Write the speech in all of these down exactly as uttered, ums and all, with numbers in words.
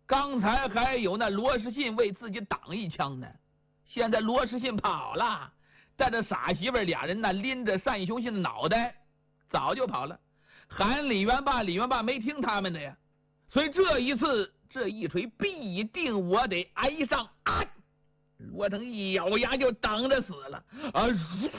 刚才还有那罗世信为自己挡一枪呢，现在罗世信跑了，带着傻媳妇俩人呢，拎着单雄信的脑袋早就跑了，喊李元霸，李元霸没听他们的呀。所以这一次这一锤必定我得挨上啊！罗成一咬牙就等着死了啊！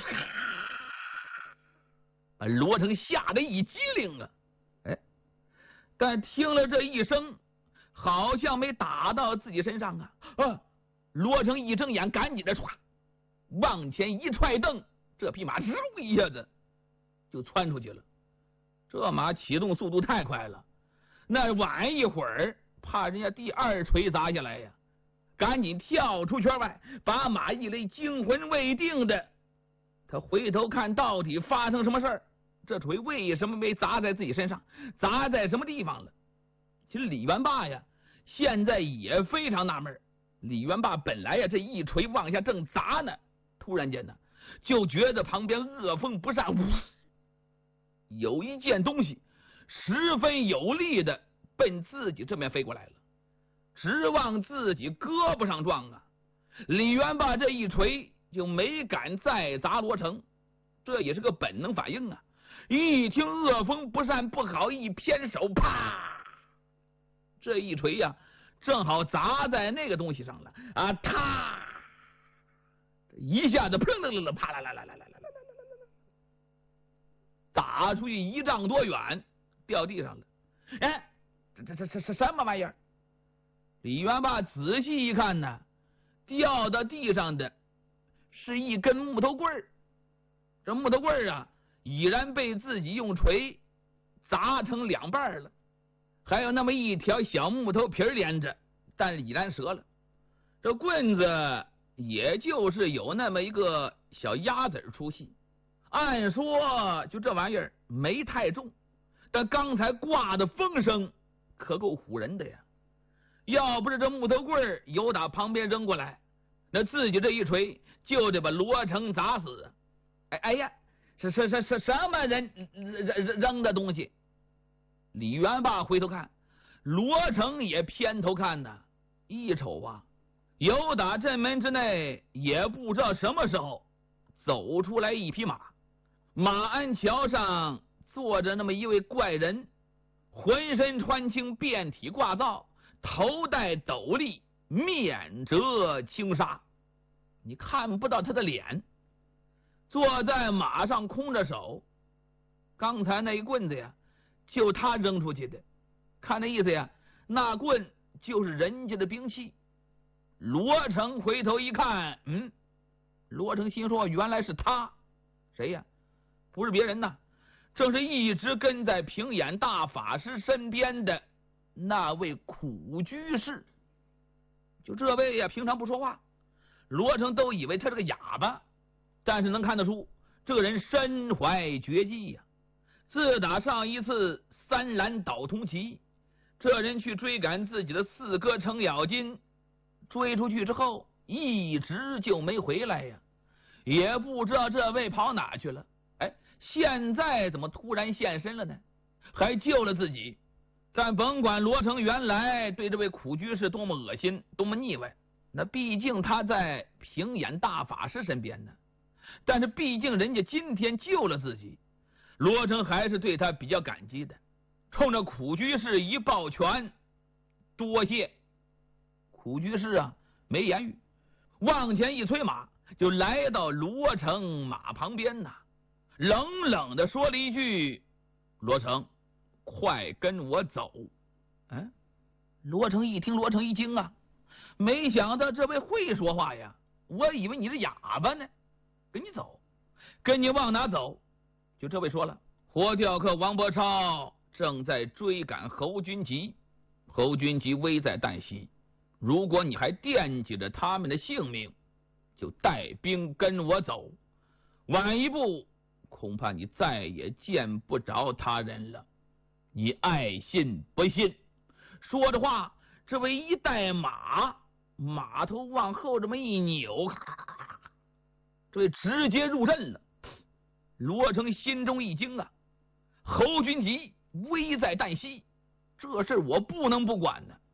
啊！罗成吓得一激灵啊！哎，但听了这一声，好像没打到自己身上啊！啊！罗成一睁眼，赶紧的唰往前一踹蹬，这匹马嗖一下子就窜出去了。这马启动速度太快了，那晚一会儿怕人家第二锤砸下来呀，赶紧跳出圈外，把马一勒，惊魂未定的他回头看到底发生什么事儿，这锤为什么没砸在自己身上，砸在什么地方了。其实李元霸呀现在也非常纳闷，李元霸本来呀这一锤往下正砸呢，突然间呢就觉得旁边恶风不善，有一件东西十分有力的奔自己这边飞过来了，指望自己胳膊上撞啊！李元霸这一锤就没敢再砸罗成，这也是个本能反应啊！一听恶风不善，不好，一偏手，啪！这一锤呀、啊，正好砸在那个东西上了啊！啪！一下子砰楞楞啪啦啦啦啦啦啦啦啦啦，打出去一丈多远，掉地上了。哎，这这这这什么玩意儿？李元霸仔细一看呢，掉到地上的是一根木头棍儿。这木头棍儿啊，已然被自己用锤砸成两半了，还有那么一条小木头皮连着，但是已然折了。这棍子也就是有那么一个小鸭子出戏，按说就这玩意儿没太重，但刚才挂的风声可够唬人的呀！要不是这木头棍儿由打旁边扔过来，那自己这一锤就得把罗成砸死。哎哎呀，是是是是什么人扔扔的东西？李元霸回头看，罗成也偏头看呐，一瞅啊，由打镇门之内也不知道什么时候走出来一匹马，马鞍桥上坐着那么一位怪人，浑身穿青，遍体挂皂，头戴斗笠，面着轻纱，你看不到他的脸，坐在马上空着手。刚才那一棍子呀，就他扔出去的，看那意思呀，那棍就是人家的兵器。罗成回头一看，嗯，罗成心说原来是他，谁呀？不是别人呐，正是一直跟在平眼大法师身边的那位苦居士。就这位呀，平常不说话，罗成都以为他是个哑巴，但是能看得出这个人身怀绝技呀。自打上一次三蓝倒铜旗，这人去追赶自己的四哥程咬金，追出去之后一直就没回来呀，也不知道这位跑哪去了。哎，现在怎么突然现身了呢？还救了自己。但甭管罗成原来对这位苦居士多么恶心，多么腻歪，那毕竟他在平眼大法师身边呢。但是毕竟人家今天救了自己，罗成还是对他比较感激的，冲着苦居士一抱拳，多谢。苦居士啊没言语，往前一催马，就来到罗成马旁边呐，冷冷的说了一句：罗成，快跟我走。嗯，罗成一听，罗成一惊啊，没想到这位会说话呀，我以为你是哑巴呢。跟你走，跟你往哪走？就这位说了，活雕客王伯超正在追赶侯君集，侯君集危在旦夕，如果你还惦记着他们的性命，就带兵跟我走，晚一步恐怕你再也见不着他人了，你爱信不信？说着话，这位一带马，马头往后这么一扭，这位直接入阵了。罗成心中一惊啊，侯君集危在旦夕，这事我不能不管呢。